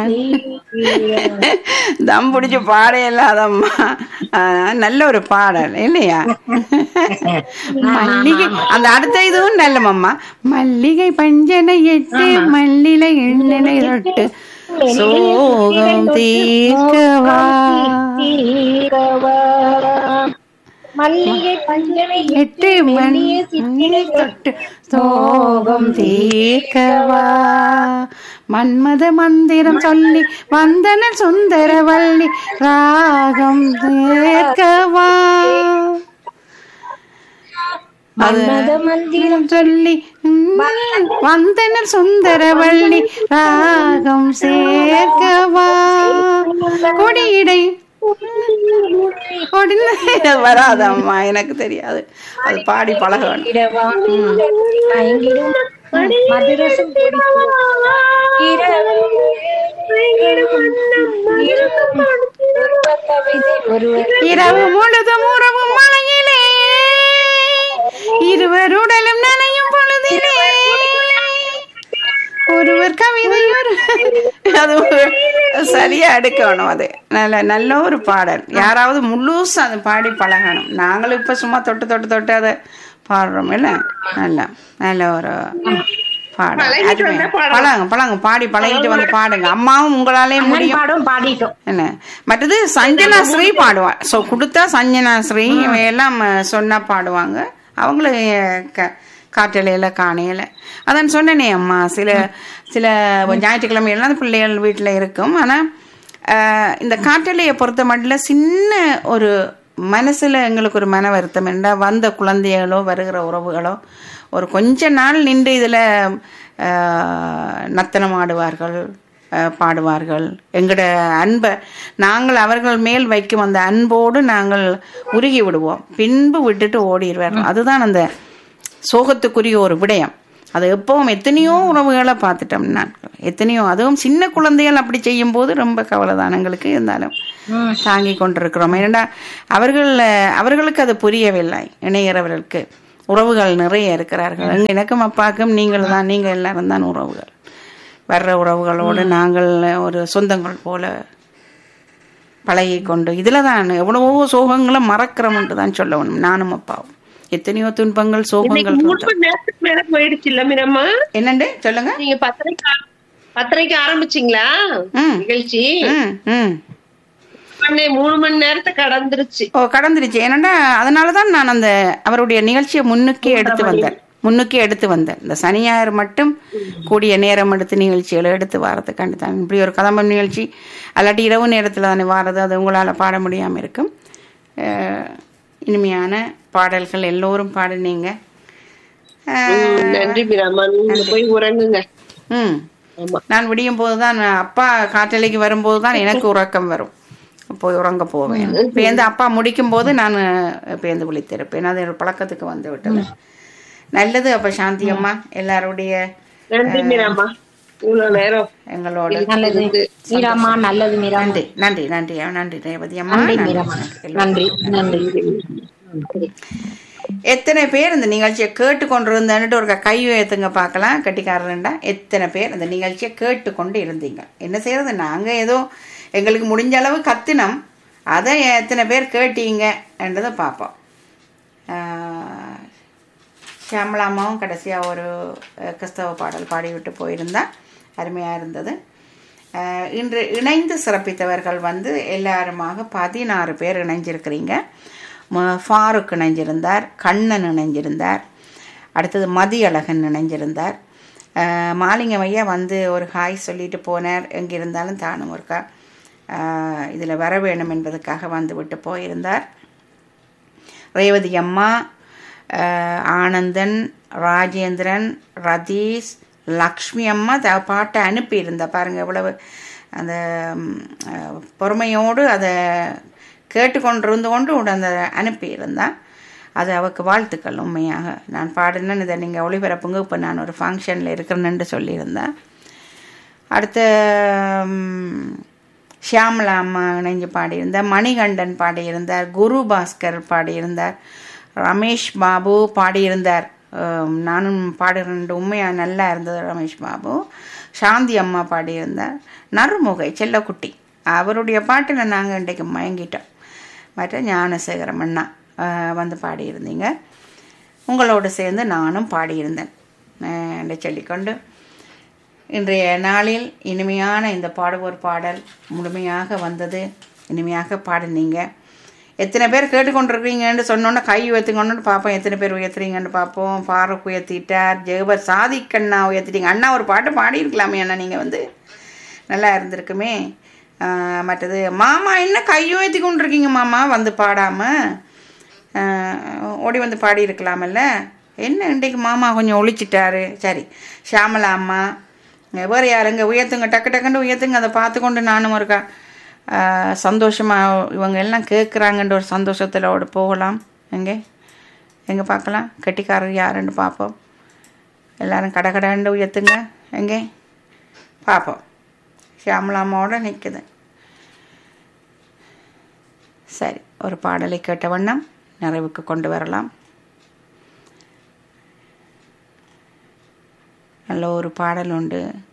தம் பிடிச்சு பாடையெல்லாம் அதம்மா. நல்ல ஒரு பாடல் இல்லையா? மல்லிகை அந்த அடுத்த இதுவும் நல்லமம்மா. மல்லிகை பஞ்சனை எட்டு மல்லிலை எண்ணனை ரொட்டு சோகம் தீர்க்கவா மல்லிகை பஞ்சனை எட்டு மல்லிகை தொட்டு சோகம் தீர்க்கவா மன்மத மந்திரம் சொல்லி வந்தன சுந்தரவல்லி ராகம் தீர்க்கவா மந்திரம் சொல்லி வந்தனர் சுந்தரவள்ளி ராகம் சேர்க்கவா கொடியிடை வராதம்மா, எனக்கு தெரியாது. அது பாடி பழகணும். இரவு முழுதும் உறவு மலையிலே இருவருடலும் நனையும் பொழுதிலே ஒருவர் கவிதை அது சரியா எடுக்கணும். அது நல்ல ஒரு பாடல். யாராவது முழுசா அதை பாடி பழகணும். நாங்களும் இப்ப சும்மா தொட்டு தொட்டு தொட்டு அதை பாடுறோம் இல்ல. நல்ல ஒரு பாடல். பழங்க பாடி பழகிட்டு வந்து பாடுங்க. அம்மாவும் உங்களாலே முடியும் என்ன. மற்றது சஞ்சனா ஸ்ரீ பாடுவா. சோ கொடுத்தா சஞ்சனா ஸ்ரீ எல்லாம் சொன்னா பாடுவாங்க. அவங்களும் காட்டலையில காணையில அதான் சொன்னேனே அம்மா. சில ஞாயிற்றுக்கிழமை எல்லாம் பிள்ளைகள் வீட்டில் இருக்கும். ஆனால் இந்த காட்டலையை பொறுத்த மட்டும் சின்ன ஒரு மனசில் எங்களுக்கு ஒரு மன வருத்தம் என்ன, வந்த குழந்தைகளோ வருகிற உறவுகளோ ஒரு கொஞ்ச நாள் நின்று இதில் நத்தனம் ஆடுவார்கள், பாடுவார்கள். எங்களோட அன்பை நாங்கள் அவர்கள் மேல் வைக்கும் அந்த அன்போடு நாங்கள் உருகி விடுவோம். பின்பு விட்டுட்டு ஓடிடுவார்கள். அதுதான் அந்த சோகத்துக்குரிய ஒரு விடயம். அது எப்பவும் எத்தனையோ உறவுகளை பார்த்துட்டோம் நான், எத்தனையோ. அதுவும் சின்ன குழந்தைகள் அப்படி செய்யும் போது ரொம்ப கவலைதான் எங்களுக்கு. இருந்தாலும் தாங்கி கொண்டிருக்கிறோம். ஏன்னா அவர்களுக்கு அது புரியவில்லை. இணையறவர்களுக்கு உறவுகள் நிறைய இருக்கிறார்கள். எனக்கும் அப்பாவுக்கும் நீங்கள் எல்லாரும் தான் உறவுகள். வர்ற உறவுகளோடு நாங்கள் ஒரு சொந்தங்கள் போல பழகி கொண்டு இதில் தான் எவ்வளவோ சோகங்களை மறக்கிறோம்னு தான் சொல்லணும். நானும் அப்பாவும் எத்தனையோ துன்பங்கள் சோகங்கள் போயிடுச்சு இல்ல மீரம்மா. என்னண்டு சொல்லுங்க. நீங்க 10:30 ஆரம்பிச்சீங்களா நிகழ்ச்சி? 3 மணி நேரத்தை கடந்துருச்சு. கடந்துருச்சு. ஏன்னா அதனாலதான் நான் அந்த அவருடைய நிகழ்ச்சியை முன்னுக்கே எடுத்து வந்தேன். இந்த சனி ஞாயிறு மட்டும் கூடிய நேரம் எடுத்து நிகழ்ச்சிகளை எடுத்து வாரத்துக்காண்டு தான். இப்படி ஒரு கதம்பம் நிகழ்ச்சி அல்லாட்டி இரவு நேரத்தில் தானே வாரது. அது உங்களால் பாட முடியாமல் இருக்கும். இனிமையான பாடல்கள் எல்லோரும் பாடுனீங்க. நன்றி மீராமா. போய் உறங்குங்க. நான் விடியும் போதுதான், அப்பா காற்றலைக்கு வரும்போது தான் எனக்கு உறக்கம் வரும். போய் உறங்க போவேன். பேருந்து அப்பா முடிக்கும் போது நான் பேருந்து விழித்திருப்பேன். அது ஒரு பழக்கத்துக்கு வந்து விட்டது. நல்லது. அப்ப சாந்தி அம்மா எல்லாருடைய நன்றி மீராமா. எங்களோட நன்றி ரேவதி அம்மா. எத்தனை பேர் இந்த நிகழ்ச்சியை கேட்டு கொண்டிருந்தேன்ட்டு ஒரு கை உயர்த்துங்க பார்க்கலாம். கட்டிக்காரன்டா எத்தனை பேர் இந்த நிகழ்ச்சியை கேட்டுக்கொண்டு இருந்தீங்க. என்ன செய்யறது, நாங்க ஏதோ எங்களுக்கு முடிஞ்ச அளவு கத்தினம். அதை எத்தனை பேர் கேட்டீங்க என்றதை பார்ப்போம். ஷியாமலாமாவும் கடைசியாக ஒரு கிறிஸ்தவ பாடல் பாடிவிட்டு போயிருந்தா, அருமையாக இருந்தது. இன்று இணைந்து சிறப்பித்தவர்கள் எல்லாருமாக 16 பேர் இணைஞ்சிருக்கிறீங்க. ஃபாரூக் இணைஞ்சிருந்தார், கண்ணன் இணைஞ்சிருந்தார், அடுத்தது மதியழகன் இணைஞ்சிருந்தார், மாலிங்கம் ஐயா ஒரு ஹாய் சொல்லிட்டு போனார். எங்கே இருந்தாலும் தானும் ஒருக்கா இதில் வர வேணும் என்பதற்காக விட்டு போயிருந்தார். ரேவதி அம்மா, ஆனந்தன், ராஜேந்திரன், ரதீஷ், லக்ஷ்மி அம்மா பாட்டை அனுப்பியிருந்தா பாருங்கள். எவ்வளவு அந்த பொறுமையோடு அதை கேட்டுக்கொண்டிருந்து கொண்டு அந்த அனுப்பியிருந்தான். அது அவருக்கு வாழ்த்துக்கள். உண்மையாக நான் பாடினேன், இதை நீங்கள் ஒளிபரப்புங்க, இப்போ நான் ஒரு ஃபங்க்ஷனில் இருக்கிறேன்னு சொல்லியிருந்தேன். அடுத்த ஷியாமலா அம்மா இணைஞ்சு பாடியிருந்தார், மணிகண்டன் பாடியிருந்தார், குரு பாஸ்கர் பாடியிருந்தார், ரமேஷ் பாபு பாடியிருந்தார். நானும் பாடுறேன், உண்மையாக நல்லா இருந்தது ரமேஷ் பாபு. சாந்தி அம்மா பாடியிருந்தார், நறுமுகை செல்லக்குட்டி அவருடைய பாட்டில் நாங்கள் இன்றைக்கு மயங்கிட்டோம். மற்ற ஞானசேகரம் அண்ணா வந்து பாடியிருந்தீங்க. உங்களோடு சேர்ந்து நானும் பாடியிருந்தேன் என்று சொல்லிக்கொண்டு இன்றைய நாளில் இனிமையான இந்த பாடுவோர் பாடல் முழுமையாக வந்தது. இனிமையாக பாடினீங்க. எத்தனை பேர் கேட்டுக்கொண்டிருக்கீங்கன்னு சொன்னோன்னே கை உயர்த்துங்கன்னு பார்ப்போம். எத்தனை பேர் உயர்த்துறீங்கன்னு பார்ப்போம். ஃபாரூக் உயர்த்திட்டார், ஜெகபர் சாதிக்கண்ணா உயர்த்திட்டீங்க. அண்ணா ஒரு பாட்டு பாடியிருக்கலாமே அண்ணா, நீங்கள் வந்து நல்லா இருந்திருக்குமே. மற்றது மாமா என்ன கை உயர்த்தி கொண்டிருக்கீங்க மாமா, வந்து பாடாமல் ஓடி வந்து பாடியிருக்கலாமல்ல. என்ன இன்றைக்கு மாமா கொஞ்சம் ஒழிச்சிட்டாரு. சரி, ஷாமலா அம்மா வேறு யாருங்க உயர்த்துங்க, டக்கு டக்குன்னு உயர்த்துங்க. அதை பார்த்து கொண்டு நானும் இருக்கா சந்தோஷமாக இவங்க எல்லாம் கேட்குறாங்கன்ற ஒரு சந்தோஷத்தில் போகலாம். எங்கே பார்க்கலாம் கெட்டிக்காரர் யாருன்னு பார்ப்போம். எல்லோரும் கடகடண்டு உயர்த்துங்க. எங்கே பார்ப்போம். ஷியாமலாமாவோட நிற்குது. சரி, ஒரு பாடலை கேட்ட வண்ணம் நிறைவுக்கு கொண்டு வரலாம். நல்ல ஒரு பாடல் உண்டு.